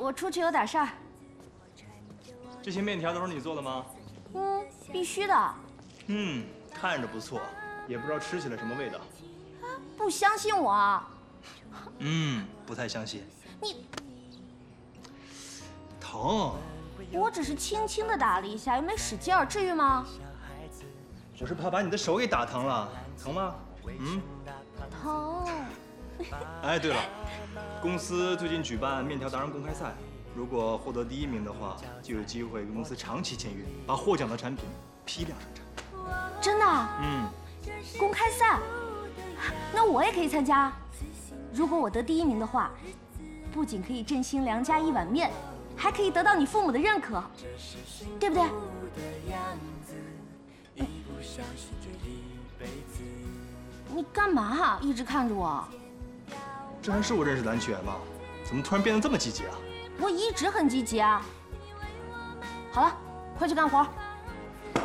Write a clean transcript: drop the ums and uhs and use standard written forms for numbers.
我出去有点事儿。 这些面条都是你做的吗？ 必须的。 看着不错，也不知道吃起来什么味道。 不相信我啊？ 不太相信。 你疼。 我只是轻轻的打了一下，又没使劲儿，至于吗？ 我是怕把你的手给打疼了，疼吗？ 疼。 哎，对了，公司最近举办面条达人公开赛，如果获得第1名的话，就有机会跟公司长期签约，把获奖的产品批量生产。 真的？公开赛，那我也可以参加。如果我得第1名的话，不仅可以振兴梁家一碗面，还可以得到你父母的认可，对不对？你干嘛一直看着我？ 这还是我认识的蓝曲媛吗？怎么突然变得这么积极啊？ 我一直很积极啊。好了，快去干活。